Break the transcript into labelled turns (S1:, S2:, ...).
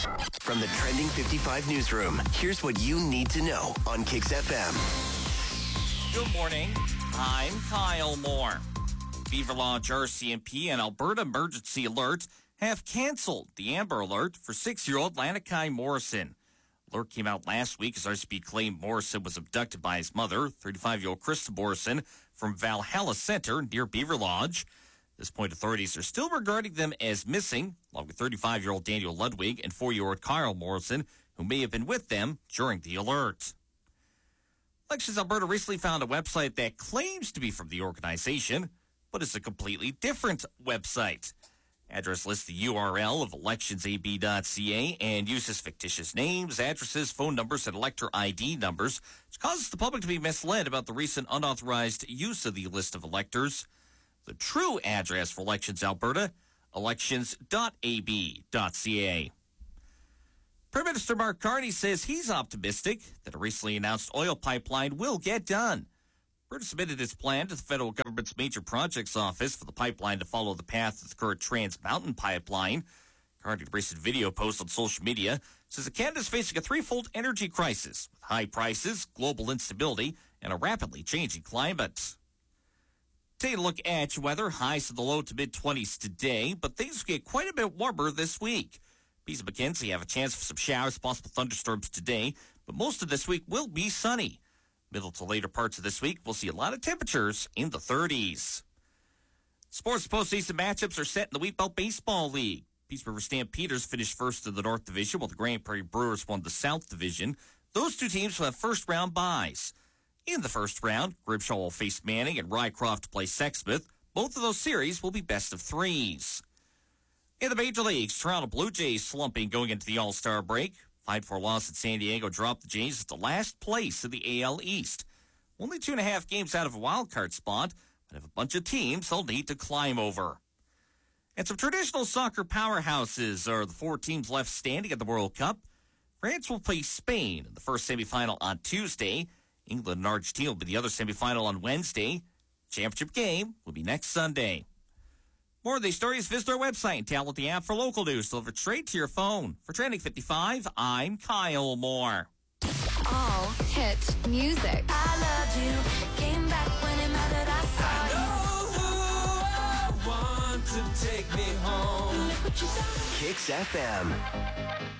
S1: From the Trending 55 newsroom, here's what you need to know on Kix FM.
S2: Good morning. I'm Kyle Moore. Beaver Lodge RCMP and Alberta Emergency Alert have canceled the Amber Alert for 6-year-old Lanakai Morrison. Alert came out last week as RCMP claimed Morrison was abducted by his mother, 35-year-old Krista Morrison, from Valhalla Center near Beaver Lodge. At this point, authorities are still regarding them as missing, along with 35-year-old Daniel Ludwig and 4-year-old Kyle Morrison, who may have been with them during the alert. Elections Alberta recently found a website that claims to be from the organization, but is a completely different website. Address lists the URL of electionsab.ca and uses fictitious names, addresses, phone numbers, and elector ID numbers, which causes the public to be misled about the recent unauthorized use of the list of electors. The true address for Elections Alberta, elections.ab.ca. Prime Minister Mark Carney says he's optimistic that a recently announced oil pipeline will get done. Alberta submitted its plan to the federal government's Major Projects Office for the pipeline to follow the path of the current Trans Mountain pipeline. Carney's recent video post on social media says that Canada is facing a threefold energy crisis with high prices, global instability, and a rapidly changing climate. Taking a look at your weather, highs in the low to mid-20s today, but things will get quite a bit warmer this week. Bees and Mackenzie have a chance for some showers, possible thunderstorms today, but most of this week will be sunny. Middle to later parts of this week, we'll see a lot of temperatures in the 30s. Sports postseason matchups are set in the Wheatbelt Baseball League. Peace River Stampeders finished first in the North Division, while the Grand Prairie Brewers won the South Division. Those two teams will have first-round byes. In the first round, Grimshaw will face Manning and Rycroft play Sexsmith. Both of those series will be best of threes. In the Major Leagues, Toronto Blue Jays slumping going into the All-Star break. 5-4 loss at San Diego dropped the Jays at the last place in the AL East. Only 2.5 games out of a wild card spot, but have a bunch of teams they'll need to climb over. And some traditional soccer powerhouses are the 4 teams left standing at the World Cup. France will play Spain in the first semifinal on Tuesday. England and Argentina will be the other semifinal on Wednesday. Championship game will be next Sunday. More of these stories, visit our website and download the app for local news delivered straight to your phone. For Trending 55, I'm Kyle Moore.
S3: All hit music.
S4: I loved you, came back when it mattered, I saw you.
S5: I know who I want to take me home.
S4: Look what you done.
S1: Kix FM.